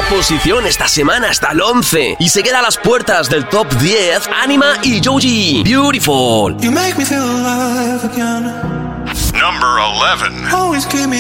posición esta semana hasta el 11 y se queda a las puertas del top 10 Anima y Joji, Beautiful. You make me feel alive again. Number 11. Always keep me